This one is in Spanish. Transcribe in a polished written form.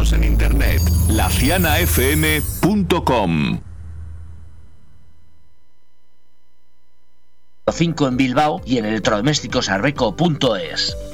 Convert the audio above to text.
Síguenos en internet, lacianafm.com. 5 en Bilbao y en electrodomésticosarreco.es.